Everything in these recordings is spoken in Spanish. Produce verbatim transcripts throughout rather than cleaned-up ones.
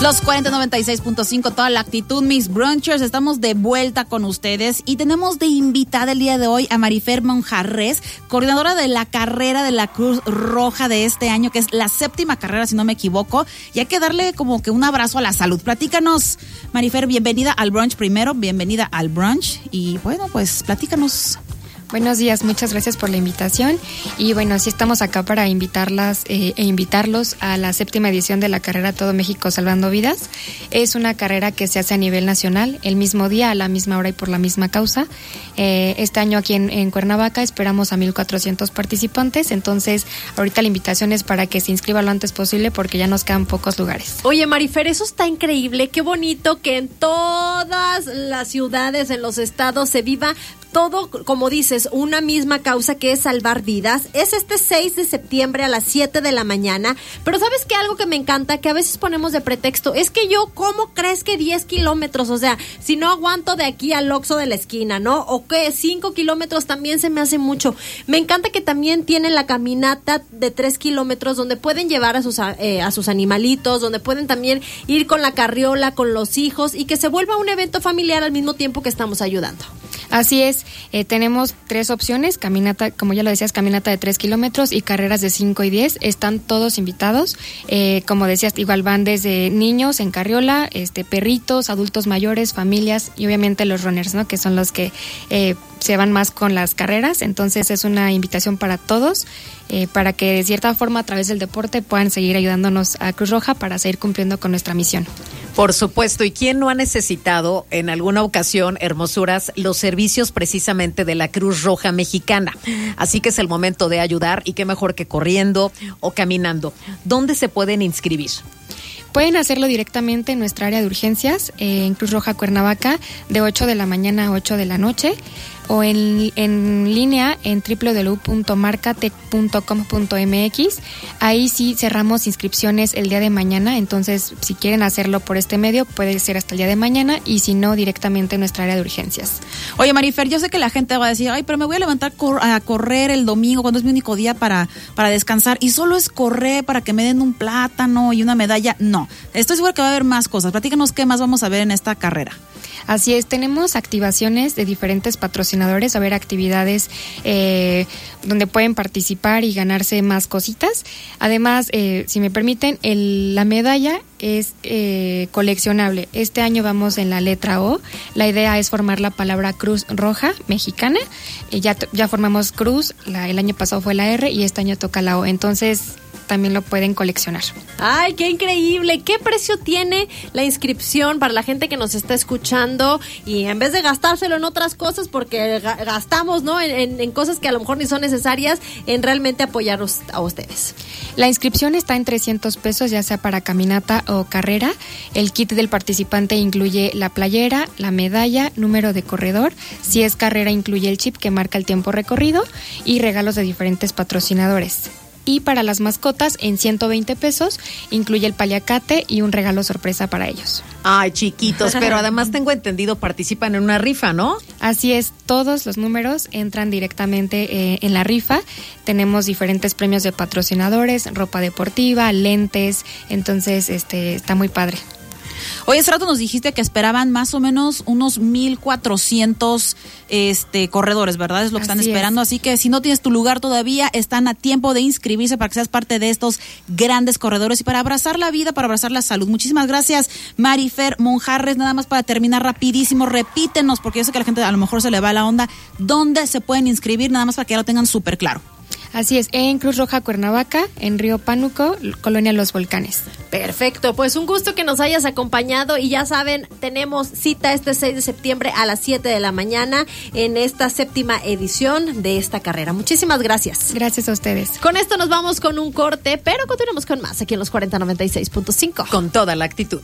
Los cuarenta noventa y seis punto cinco, toda la actitud, mis brunchers. Estamos de vuelta con ustedes y tenemos de invitada el día de hoy a Marifer Monjarres, coordinadora de la carrera de la Cruz Roja de este año, que es la séptima carrera, si no me equivoco. Y hay que darle como que un abrazo a la salud. Platícanos, Marifer, bienvenida al brunch primero, bienvenida al brunch. Y bueno, pues platícanos. Buenos días, muchas gracias por la invitación y bueno, sí estamos acá para invitarlas eh, e invitarlos a la séptima edición de la carrera Todo México Salvando Vidas. Es una carrera que se hace a nivel nacional, el mismo día, a la misma hora y por la misma causa. Eh, este año aquí en, en Cuernavaca esperamos a mil cuatrocientos participantes, entonces ahorita la invitación es para que se inscriban lo antes posible porque ya nos quedan pocos lugares. Oye, Marifer, eso está increíble, qué bonito que en todas las ciudades, en los estados se viva todo, como dices, una misma causa que es salvar vidas. Es este seis de septiembre a las siete de la mañana. Pero ¿sabes qué? Algo que me encanta, que a veces ponemos de pretexto, es que yo, ¿cómo crees que diez kilómetros? O sea, si no aguanto de aquí al Oxxo de la esquina, ¿no? O que cinco kilómetros también se me hace mucho. Me encanta que también tienen la caminata de tres kilómetros donde pueden llevar a sus, eh, a sus animalitos, donde pueden también ir con la carriola, con los hijos y que se vuelva un evento familiar al mismo tiempo que estamos ayudando. Así es, eh, tenemos tres opciones, caminata, como ya lo decías, caminata de tres kilómetros y carreras de cinco y diez, están todos invitados, eh, como decías, igual van desde niños en carriola, este, perritos, adultos mayores, familias y obviamente los runners, ¿no? Que son los que eh, se van más con las carreras, entonces es una invitación para todos, eh, para que de cierta forma a través del deporte puedan seguir ayudándonos a Cruz Roja para seguir cumpliendo con nuestra misión. Por supuesto, ¿y quién no ha necesitado en alguna ocasión, hermosuras, los servicios precisamente de la Cruz Roja Mexicana? Así que es el momento de ayudar y qué mejor que corriendo o caminando. ¿Dónde se pueden inscribir? Pueden hacerlo directamente en nuestra área de urgencias, eh, en Cruz Roja Cuernavaca, de ocho de la mañana a ocho de la noche, o en, en línea en doble u doble u doble u punto marcatec punto com punto m x. Ahí sí cerramos inscripciones el día de mañana, entonces si quieren hacerlo por este medio puede ser hasta el día de mañana y si no directamente en nuestra área de urgencias. Oye, Marifer, yo sé que la gente va a decir, ay, pero me voy a levantar cor- a correr el domingo cuando es mi único día para, para descansar y solo es correr para que me den un plátano y una medalla. No, estoy segura que va a haber más cosas. Platícanos qué más vamos a ver en esta carrera. Así es, tenemos activaciones de diferentes patrocinadores, a ver, actividades eh, donde pueden participar y ganarse más cositas. Además, eh, si me permiten, el, la medalla es eh, coleccionable. Este año vamos en la letra O. La idea es formar la palabra Cruz Roja Mexicana. Eh, ya, ya formamos Cruz, la, el año pasado fue la R y este año toca la O. Entonces también lo pueden coleccionar. ¡Ay, qué increíble! ¿Qué precio tiene la inscripción para la gente que nos está escuchando? Y en vez de gastárselo en otras cosas, porque ga- gastamos, ¿no? En, en, en cosas que a lo mejor ni son necesarias, en realmente apoyar a ustedes. La inscripción está en trescientos pesos, ya sea para caminata o carrera. El kit del participante incluye la playera, la medalla, número de corredor. Si es carrera, incluye el chip que marca el tiempo recorrido y regalos de diferentes patrocinadores. Y para las mascotas, en ciento veinte pesos, incluye el paliacate y un regalo sorpresa para ellos. Ay, chiquitos, pero además tengo entendido, participan en una rifa, ¿no? Así es, todos los números entran directamente eh, en la rifa. Tenemos diferentes premios de patrocinadores, ropa deportiva, lentes, entonces este está muy padre. Oye, hace rato nos dijiste que esperaban más o menos unos mil cuatrocientos este, corredores, ¿verdad? Es lo que están Así esperando. es. Así que si no tienes tu lugar todavía, están a tiempo de inscribirse para que seas parte de estos grandes corredores y para abrazar la vida, para abrazar la salud. Muchísimas gracias, Marifer Monjarres. Nada más para terminar rapidísimo, repítenos, porque yo sé que a la gente a lo mejor se le va la onda, ¿dónde se pueden inscribir? Nada más para que ya lo tengan súper claro. Así es, en Cruz Roja Cuernavaca, en Río Pánuco, Colonia Los Volcanes. Perfecto, pues un gusto que nos hayas acompañado y ya saben, tenemos cita este seis de septiembre a las siete de la mañana en esta séptima edición de esta carrera. Muchísimas gracias. Gracias a ustedes. Con esto nos vamos con un corte, pero continuamos con más aquí en los cuarenta noventa y seis punto cinco. Con toda la actitud.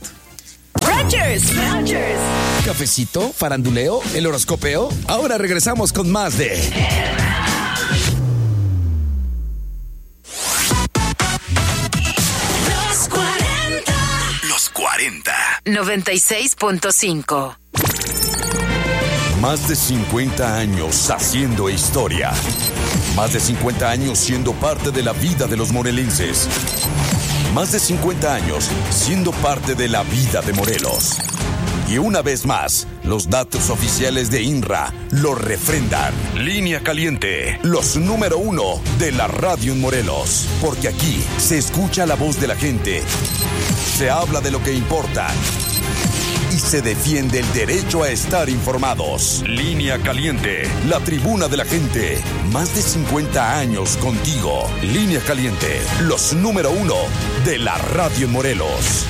Ranchers, Ranchers. Cafecito, faranduleo, el horoscopeo. Ahora regresamos con más de Los cuarenta. Los cuarenta. noventa y seis punto cinco. Más de cincuenta años haciendo historia. Más de cincuenta años siendo parte de la vida de los morelenses. Más de cincuenta años siendo parte de la vida de Morelos. Y una vez más, los datos oficiales de I N R A lo refrendan. Línea Caliente, los número uno de la radio en Morelos. Porque aquí se escucha la voz de la gente, se habla de lo que importa y se defiende el derecho a estar informados. Línea Caliente, la tribuna de la gente. Más de cincuenta años contigo. Línea Caliente, los número uno de la radio en Morelos.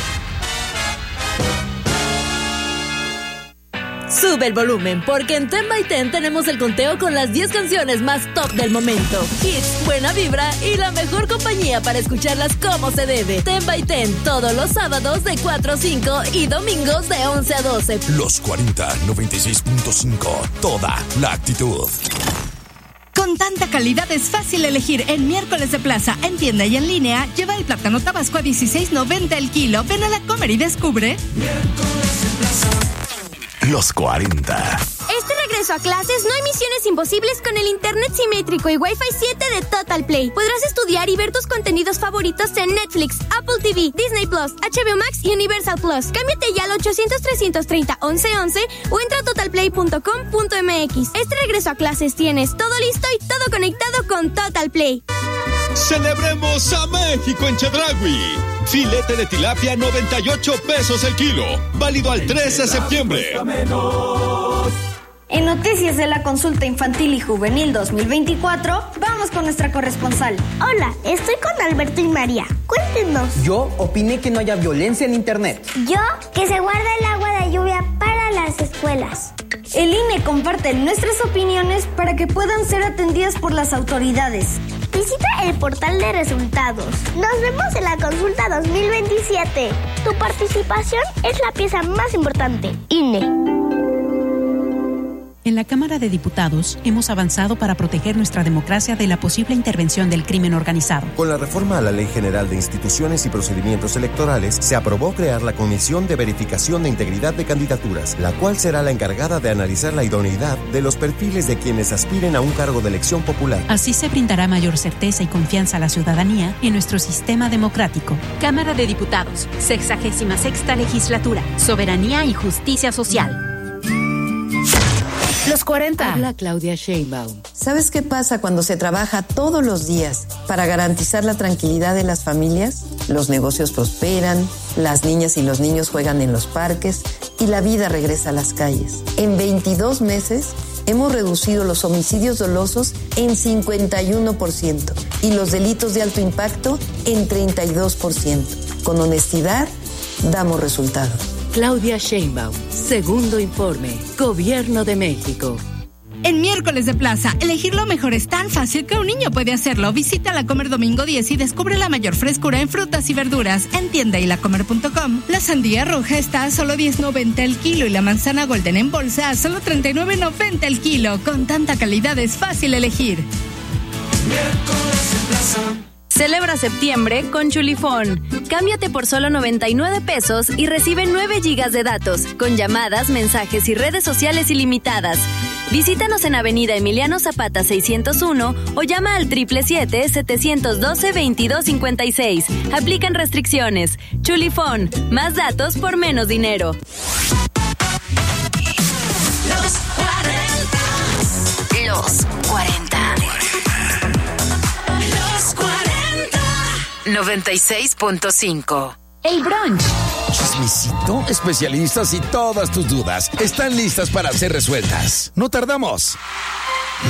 Sube el volumen, porque en Ten by Ten tenemos el conteo con las diez canciones más top del momento. Hits, buena vibra y la mejor compañía para escucharlas como se debe. Ten by Ten, todos los sábados de cuatro a cinco y domingos de once a doce. Los cuarenta, noventa y seis punto cinco, toda la actitud. Con tanta calidad es fácil elegir. En Miércoles de Plaza, en tienda y en línea, lleva el plátano tabasco a dieciséis noventa el kilo. Ven a la Comer y descubre. Miércoles de Plaza. Los cuarenta. Este regreso a clases no hay misiones imposibles con el internet simétrico y Wi-Fi siete de Total Play. Podrás estudiar y ver tus contenidos favoritos en Netflix, Apple T V, Disney Plus, H B O Max y Universal Plus. Cámbiate ya al ochocientos, trescientos treinta, once once o entra a total play punto com punto m x. Este regreso a clases tienes todo listo y todo conectado con Total Play. ¡Celebremos a México en Chedraui! Filete de tilapia noventa y ocho pesos el kilo. Válido al trece de septiembre. En Noticias de la Consulta Infantil y Juvenil dos mil veinticuatro, vamos con nuestra corresponsal. Hola, estoy con Alberto y María. Cuéntenos. Yo opiné que no haya violencia en internet. Yo, que se guarda el agua de lluvia para las escuelas. El I N E comparte nuestras opiniones para que puedan ser atendidas por las autoridades. Visita el portal de resultados. Nos vemos en la consulta dos mil veintisiete. Tu participación es la pieza más importante. I N E. En la Cámara de Diputados hemos avanzado para proteger nuestra democracia de la posible intervención del crimen organizado. Con la reforma a la Ley General de Instituciones y Procedimientos Electorales, se aprobó crear la Comisión de Verificación de Integridad de Candidaturas, la cual será la encargada de analizar la idoneidad de los perfiles de quienes aspiren a un cargo de elección popular. Así se brindará mayor certeza y confianza a la ciudadanía en nuestro sistema democrático. Cámara de Diputados, sexagésima sexta legislatura, soberanía y justicia social. Los cuarenta. Habla Claudia Sheinbaum. ¿Sabes qué pasa cuando se trabaja todos los días para garantizar la tranquilidad de las familias? Los negocios prosperan, las niñas y los niños juegan en los parques y la vida regresa a las calles. En veintidós meses hemos reducido los homicidios dolosos en cincuenta y uno por ciento y los delitos de alto impacto en treinta y dos por ciento. Con honestidad, damos resultados. Claudia Sheinbaum, segundo informe, Gobierno de México. En Miércoles de Plaza, elegir lo mejor es tan fácil que un niño puede hacerlo. Visita La Comer domingo diez y descubre la mayor frescura en frutas y verduras en tienda y la comer punto com. La sandía roja está a solo diez noventa el kilo y la manzana golden en bolsa a solo treinta y nueve noventa el kilo. Con tanta calidad es fácil elegir. Miércoles de Plaza. Celebra septiembre con Chulifón. Cámbiate por solo noventa y nueve pesos y recibe nueve gigas de datos, con llamadas, mensajes y redes sociales ilimitadas. Visítanos en Avenida Emiliano Zapata seiscientos uno o llama al siete siete siete, siete uno dos, veintidós cincuenta y seis. Aplican restricciones. Chulifón, más datos por menos dinero. Los cuarenta. Los cuarenta. Los cuarenta. noventa y seis punto cinco. El brunch. Chismecito, especialistas y todas tus dudas están listas para ser resueltas. No tardamos.